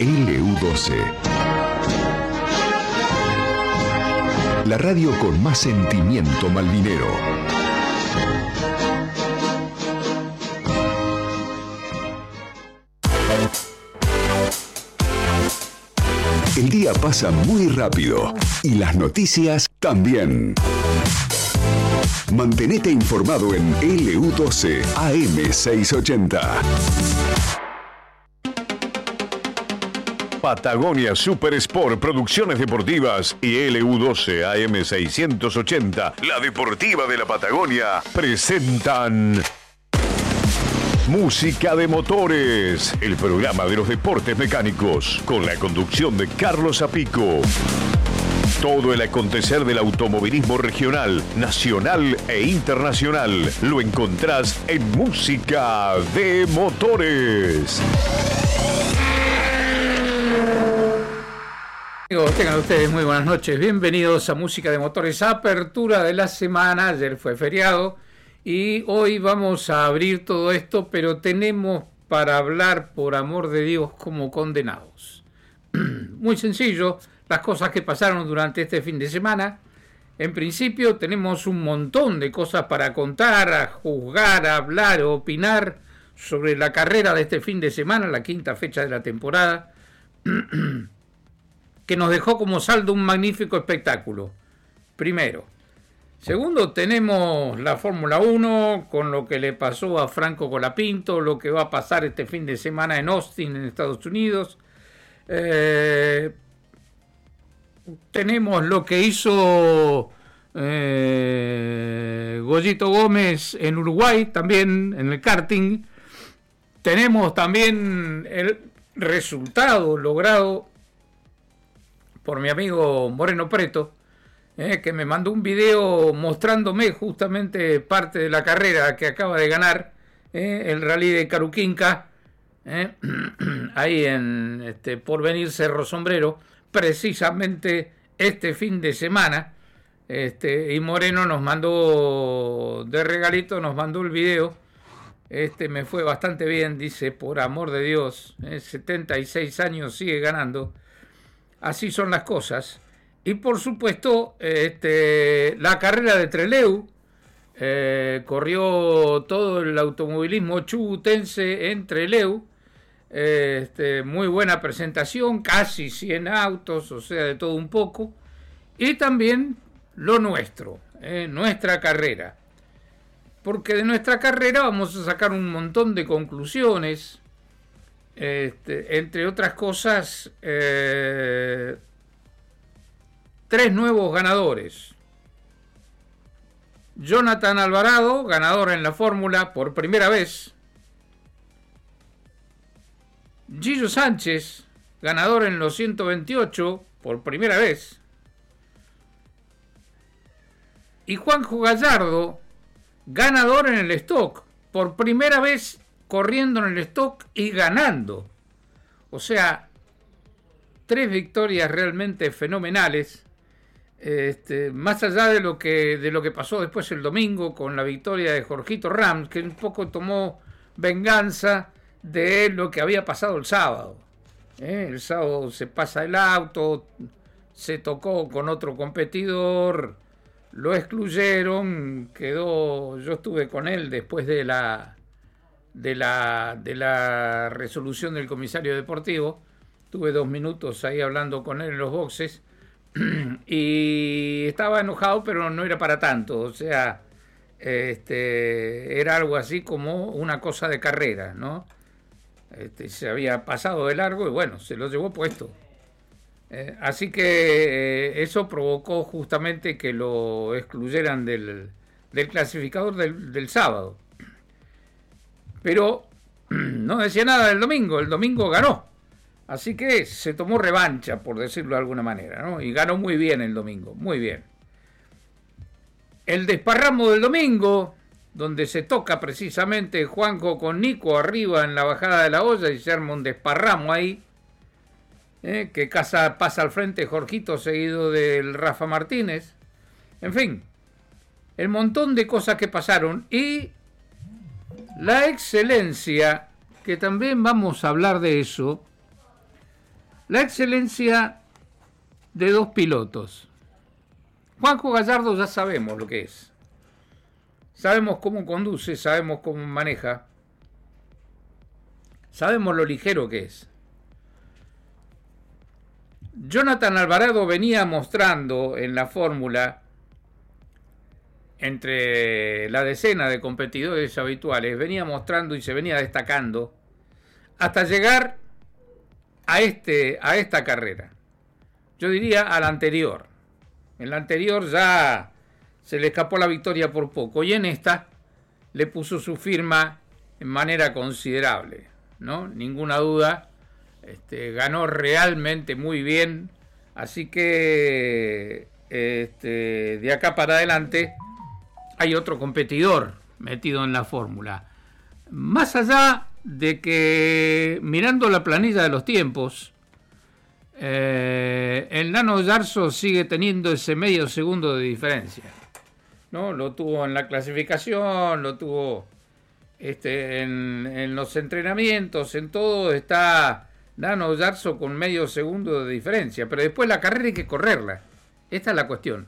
LU12. La radio con más sentimiento malvinero. El día pasa muy rápido y las noticias también. Mantenete informado en LU12 AM680. Patagonia Super Sport Producciones Deportivas y LU12 AM680, la deportiva de la Patagonia, presentan Música de Motores, el programa de los deportes mecánicos, con la conducción de Carlos Apico. Todo el acontecer del automovilismo regional, nacional e internacional lo encontrás en Música de Motores. Tengan ustedes muy buenas noches, bienvenidos a Música de Motores, apertura de la semana. Ayer fue feriado y hoy vamos a abrir todo esto, pero tenemos para hablar, por amor de Dios, como condenados. Muy sencillo, las cosas que pasaron durante este fin de semana. En principio tenemos un montón de cosas para contar, a juzgar, a hablar, opinar sobre la carrera de este fin de semana, la quinta fecha de la temporada, que nos dejó como saldo un magnífico espectáculo, primero. Segundo, tenemos la Fórmula 1, con lo que le pasó a Franco Colapinto, lo que va a pasar este fin de semana en Austin, en Estados Unidos. Tenemos lo que hizo Goyito Gómez en Uruguay, también en el karting. Tenemos también el resultado logrado por mi amigo Moreno Preto, que me mandó un video mostrándome justamente parte de la carrera que acaba de ganar, el rally de Caruquinca, ahí en Porvenir Cerro Sombrero, precisamente este fin de semana. Y Moreno nos mandó de regalito, nos mandó el video. Me fue bastante bien, dice, por amor de Dios, 76 años, sigue ganando. Así son las cosas. Y por supuesto, la carrera de Trelew, corrió todo el automovilismo chubutense en Trelew. Muy buena presentación, casi 100 autos, o sea, de todo un poco. Y también lo nuestro, nuestra carrera. Porque de nuestra carrera vamos a sacar un montón de conclusiones. Entre otras cosas, 3 nuevos ganadores. Jonathan Alvarado, ganador en la Fórmula por primera vez. Gillo Sánchez, ganador en los 128 por primera vez. Y Juanjo Gallardo, ganador en el stock por primera vez, corriendo en el stock y ganando. O sea, 3 victorias realmente fenomenales. Más allá de lo que pasó después el domingo con la victoria de Jorgito Rams, que un poco tomó venganza de lo que había pasado el sábado. El sábado se pasa el auto, se tocó con otro competidor, lo excluyeron, yo estuve con él después de la resolución del comisario deportivo. Tuve 2 minutos ahí hablando con él en los boxes y estaba enojado, pero no era para tanto. O sea, era algo así como una cosa de carrera, ¿no? Se había pasado de largo y bueno, se lo llevó puesto. Así que eso provocó justamente que lo excluyeran del clasificador del sábado. Pero no decía nada del domingo, el domingo ganó. Así que se tomó revancha, por decirlo de alguna manera, ¿no? Y ganó muy bien el domingo, muy bien. El desparramo del domingo, donde se toca precisamente Juanjo con Nico arriba en la bajada de la olla y se arma un desparramo ahí, que pasa al frente Jorgito seguido del Rafa Martínez. En fin, el montón de cosas que pasaron y la excelencia, que también vamos a hablar de eso, la excelencia de dos pilotos. Juanjo Gallardo ya sabemos lo que es. Sabemos cómo conduce, sabemos cómo maneja, sabemos lo ligero que es. Jonathan Alvarado venía mostrando en la fórmula, entre la decena de competidores habituales, venía mostrando y se venía destacando hasta llegar a esta carrera. Yo diría a la anterior. En la anterior ya se le escapó la victoria por poco y en esta le puso su firma en manera considerable, ¿no? Ninguna duda, ganó realmente muy bien, así que de acá para adelante hay otro competidor metido en la fórmula. Más allá de que mirando la planilla de los tiempos, el Nano Yarzo sigue teniendo ese medio segundo de diferencia, ¿no? Lo tuvo en la clasificación, lo tuvo en los entrenamientos, en todo está Nano Yarzo con medio segundo de diferencia, pero después la carrera hay que correrla. Esta es la cuestión.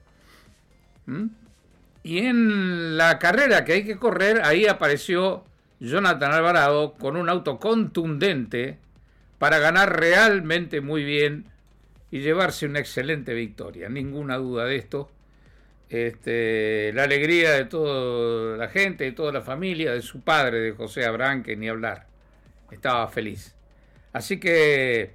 Y en la carrera que hay que correr, ahí apareció Jonathan Alvarado con un auto contundente para ganar realmente muy bien y llevarse una excelente victoria. Ninguna duda de esto. La alegría de toda la gente, de toda la familia, de su padre, de José Abraham, que ni hablar. Estaba feliz. Así que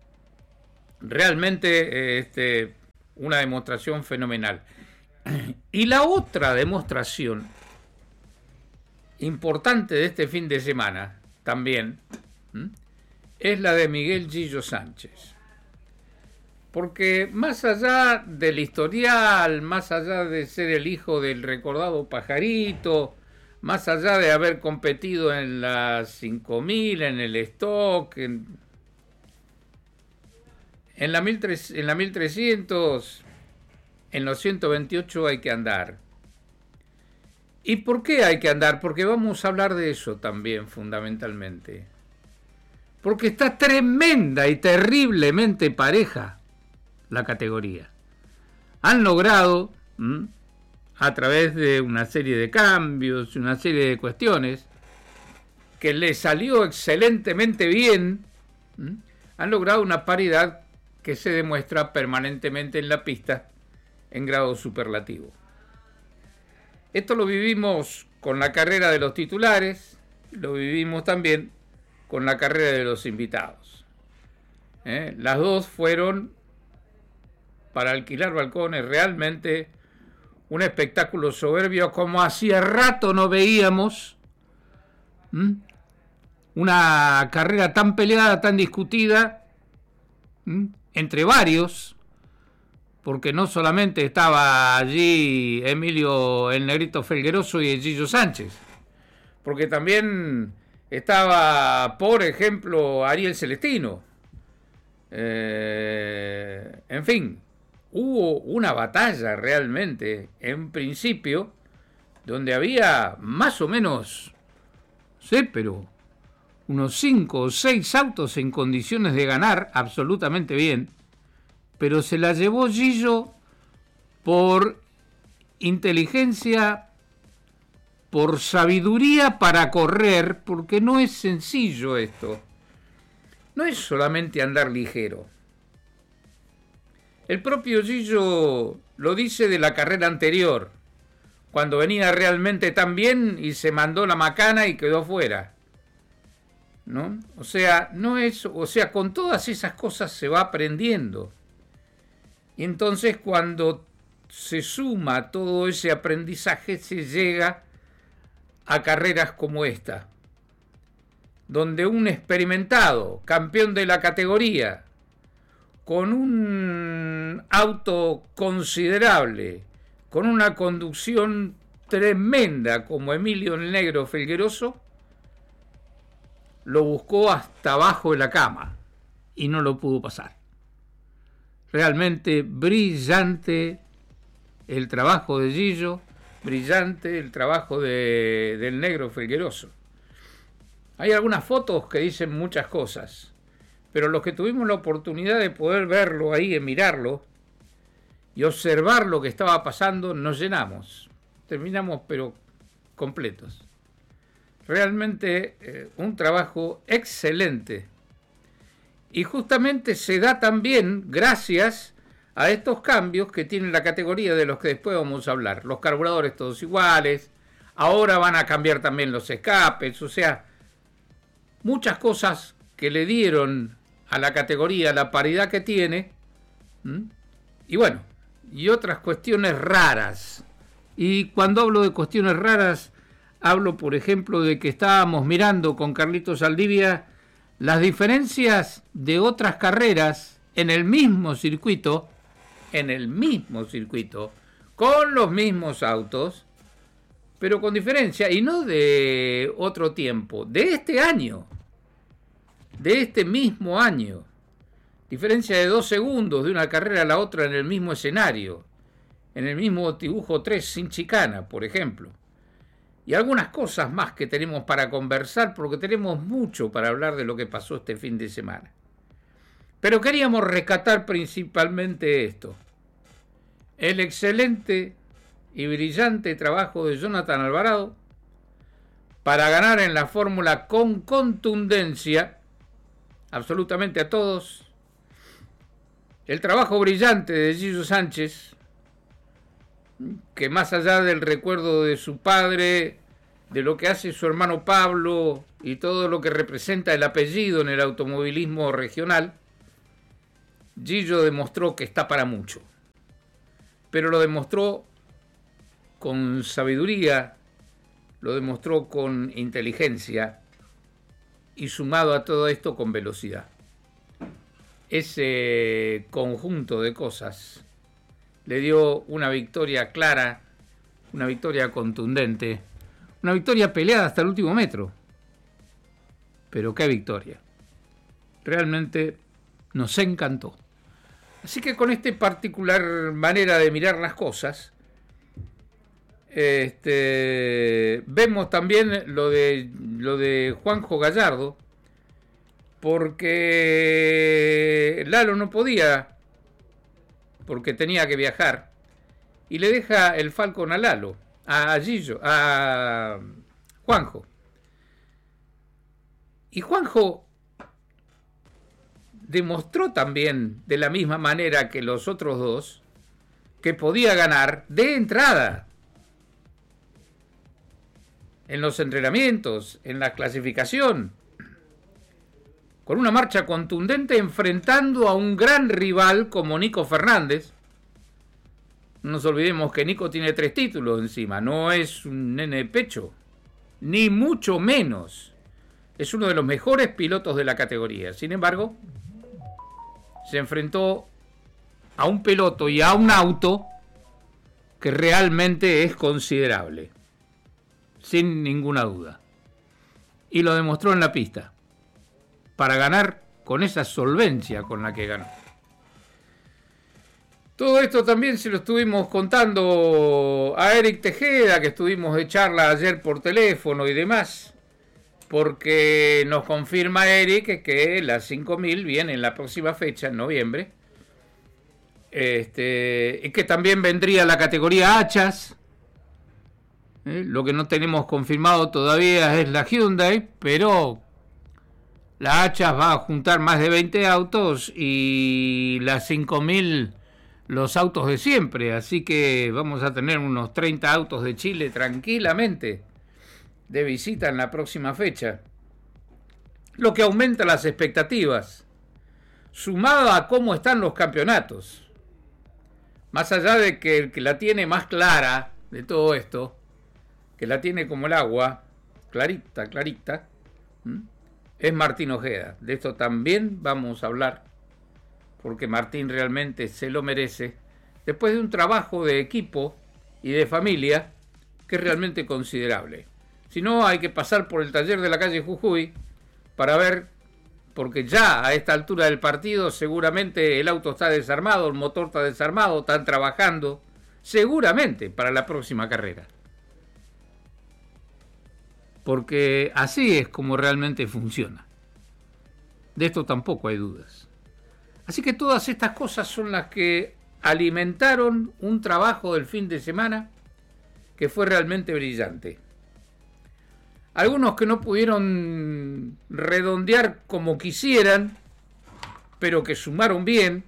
realmente una demostración fenomenal. Y la otra demostración importante de este fin de semana también es la de Miguel Gillo Sánchez. Porque más allá del historial, más allá de ser el hijo del recordado Pajarito, más allá de haber competido en las 5000, en el stock, en la 1300, en los 128 hay que andar. ¿Y por qué hay que andar? Porque vamos a hablar de eso también fundamentalmente. Porque está tremenda y terriblemente pareja la categoría. Han logrado, a través de una serie de cambios, una serie de cuestiones, que les salió excelentemente bien, han logrado una paridad que se demuestra permanentemente en la pista en grado superlativo. Esto lo vivimos con la carrera de los titulares, lo vivimos también con la carrera de los invitados. Las dos fueron para alquilar balcones, realmente un espectáculo soberbio como hacía rato no veíamos. Una carrera tan peleada, tan discutida, entre varios, porque no solamente estaba allí Emilio el Negrito Felgueroso y el Gillo Sánchez, porque también estaba, por ejemplo, Ariel Celestino. En fin, hubo una batalla realmente, en principio, donde había más o menos, sé, pero unos 5 o 6 autos en condiciones de ganar absolutamente bien, pero se la llevó Gillo por inteligencia, por sabiduría para correr, porque no es sencillo esto. No es solamente andar ligero. El propio Gillo lo dice de la carrera anterior, cuando venía realmente tan bien y se mandó la macana y quedó fuera, ¿no? O sea, con todas esas cosas se va aprendiendo. Y entonces cuando se suma todo ese aprendizaje, se llega a carreras como esta, donde un experimentado, campeón de la categoría, con un auto considerable, con una conducción tremenda como Emilio el Negro Felgueroso, lo buscó hasta abajo de la cama y no lo pudo pasar. Realmente brillante el trabajo de Gillo, brillante el trabajo del Negro Felgueroso. Hay algunas fotos que dicen muchas cosas. pero los que tuvimos la oportunidad de poder verlo ahí, de mirarlo y observar lo que estaba pasando, nos llenamos. Terminamos pero completos. Realmente un trabajo excelente. Y justamente se da también gracias a estos cambios que tiene la categoría de los que después vamos a hablar. Los carburadores todos iguales, ahora van a cambiar también los escapes, o sea, muchas cosas que le dieron a la categoría la paridad que tiene, y bueno, y otras cuestiones raras. Y cuando hablo de cuestiones raras, hablo por ejemplo de que estábamos mirando con Carlitos Saldivia las diferencias de otras carreras en el mismo circuito, con los mismos autos, pero con diferencia, y no de otro tiempo, de este año, de este mismo año. Diferencia de 2 segundos de una carrera a la otra en el mismo escenario, en el mismo dibujo 3 sin chicana, por ejemplo. Y algunas cosas más que tenemos para conversar, porque tenemos mucho para hablar de lo que pasó este fin de semana. Pero queríamos rescatar principalmente esto: el excelente y brillante trabajo de Jonathan Alvarado para ganar en la fórmula con contundencia absolutamente a todos. El trabajo brillante de Gillo Sánchez, que más allá del recuerdo de su padre, de lo que hace su hermano Pablo y todo lo que representa el apellido en el automovilismo regional, Gillo demostró que está para mucho. Pero lo demostró con sabiduría, lo demostró con inteligencia y sumado a todo esto con velocidad. Ese conjunto de cosas le dio una victoria clara, una victoria contundente, una victoria peleada hasta el último metro. Pero qué victoria. Realmente nos encantó. Así que con esta particular manera de mirar las cosas, vemos también lo de Juanjo Gallardo, porque Lalo no podía, porque tenía que viajar, y le deja el Falcon a Lalo, a Gillo, a Juanjo. Y Juanjo demostró también, de la misma manera que los otros dos, que podía ganar de entrada en los entrenamientos, en la clasificación, con una marcha contundente enfrentando a un gran rival como Nico Fernández. No nos olvidemos que Nico tiene 3 títulos encima, no es un nene de pecho, ni mucho menos. Es uno de los mejores pilotos de la categoría. Sin embargo, se enfrentó a un piloto y a un auto que realmente es considerable, sin ninguna duda. Y lo demostró en la pista, para ganar con esa solvencia con la que ganó. Todo esto también se lo estuvimos contando a Eric Tejeda, que estuvimos de charla ayer por teléfono y demás, porque nos confirma Eric que las 5000 viene en la próxima fecha, en noviembre, y que también vendría la categoría hachas. Lo que no tenemos confirmado todavía es la Hyundai, pero la hachas va a juntar más de 20 autos y las 5000 los autos de siempre, así que vamos a tener unos 30 autos de Chile tranquilamente de visita en la próxima fecha, lo que aumenta las expectativas, sumado a cómo están los campeonatos. Más allá de que el que la tiene más clara de todo esto, que la tiene como el agua, clarita, es Martín Ojeda. De esto también vamos a hablar, porque Martín realmente se lo merece, después de un trabajo de equipo y de familia que es realmente considerable. Si no, hay que pasar por el taller de la calle Jujuy para ver, porque ya a esta altura del partido seguramente el auto está desarmado, el motor está desarmado, están trabajando seguramente para la próxima carrera. Porque así es como realmente funciona. De esto tampoco hay dudas. Así que todas estas cosas son las que alimentaron un trabajo del fin de semana que fue realmente brillante. Algunos que no pudieron redondear como quisieran, pero que sumaron bien.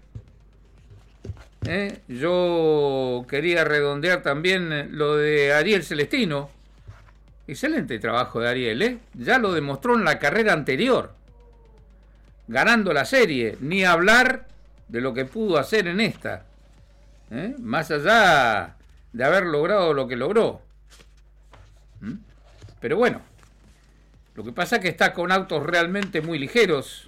Yo quería redondear también lo de Ariel Celestino. Excelente trabajo de Ariel, ya lo demostró en la carrera anterior, ganando la serie, ni hablar de lo que pudo hacer en esta, más allá de haber logrado lo que logró. Pero bueno, lo que pasa es que está con autos realmente muy ligeros.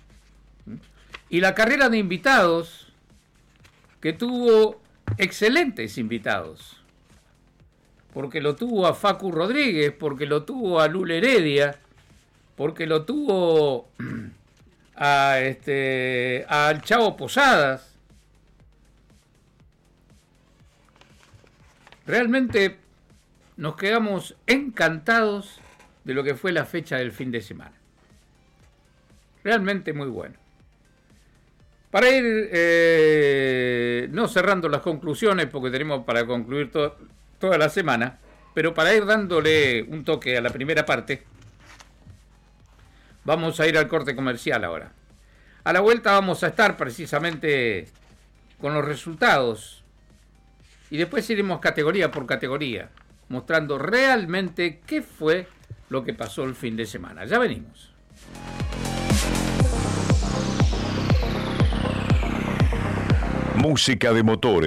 Y la carrera de invitados, que tuvo excelentes invitados, porque lo tuvo a Facu Rodríguez, porque lo tuvo a Lula Heredia, porque lo tuvo al Chavo Posadas. Realmente nos quedamos encantados de lo que fue la fecha del fin de semana. Realmente muy bueno. Para ir no cerrando las conclusiones, porque tenemos para concluir toda la semana, pero para ir dándole un toque a la primera parte, vamos a ir al corte comercial ahora. A la vuelta vamos a estar precisamente con los resultados y después iremos categoría por categoría, mostrando realmente qué fue lo que pasó el fin de semana. Ya venimos. Música de motores.